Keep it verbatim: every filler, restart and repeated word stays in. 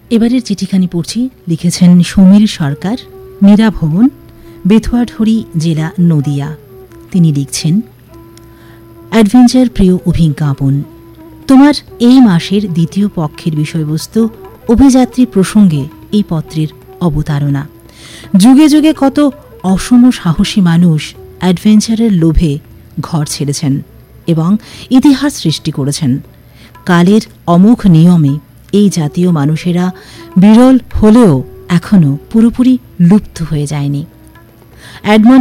এবারের চিঠিখানি পড়ছি, লিখেছেন সমীর সরকার, মীরা ভবন, বেথুয়াঢড়ি জেলা, নদিয়া। তিনি লিখছেন, অ্যাডভেঞ্চার প্রিয় অভিজ্ঞাপন, তোমার এই মাসের দ্বিতীয় পক্ষের বিষয়বস্তু অভিযাত্রী প্রসঙ্গে এই পত্রের অবতারণা। যুগে যুগে কত অসম সাহসী মানুষ অ্যাডভেঞ্চারের লোভে ঘর ছেড়েছেন এবং ইতিহাস সৃষ্টি করেছেন। কালের অমোঘ নিয়মে এই জাতীয় মানুষেরা বিরল হলেও এখনও পুরোপুরি লুপ্ত হয়ে যায়নি। এডমন্ড